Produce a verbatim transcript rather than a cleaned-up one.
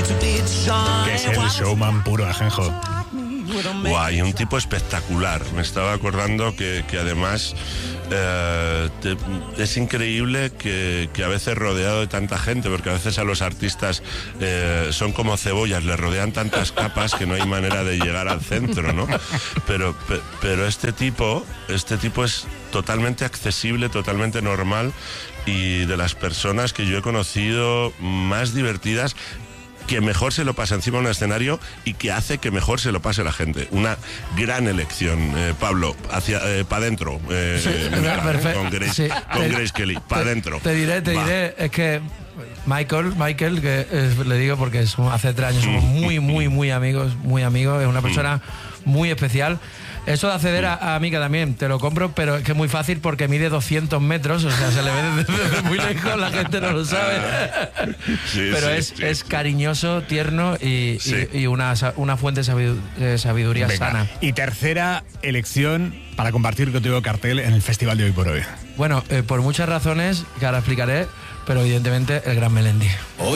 Que es el showman puro, Ajenjo. Guay, un tipo espectacular. Me estaba acordando que, que además eh, te, es increíble que, que a veces rodeado de tanta gente, porque a veces a los artistas eh, son como cebollas, les rodean tantas capas que no hay manera de llegar al centro, ¿no? Pero, pe, pero este tipo, este tipo es totalmente accesible, totalmente normal, y de las personas que yo he conocido más divertidas, que mejor se lo pasa encima de un escenario y que hace que mejor se lo pase la gente. Una gran elección, eh, Pablo, hacia eh, para adentro, eh, sí, mira, perfecto. con Grace, Sí, con te, Grace Kelly, para adentro. Te diré, te Va. diré, es que Michael, Michael, que es, le digo porque somos, hace tres años somos muy, muy, muy amigos, muy amigos, es una persona muy especial. Eso de acceder a, a Mika también, te lo compro, pero es que es muy fácil porque mide doscientos metros, o sea, se le ve desde, desde muy lejos, la gente no lo sabe. Sí, pero sí, es, sí, es cariñoso, tierno y, sí. y, y una, una fuente de sabiduría Venga. sana. Y tercera elección para compartir contigo cartel en el festival de Hoy por Hoy. Bueno, eh, por muchas razones que ahora explicaré, pero evidentemente el gran Melendi. Hoy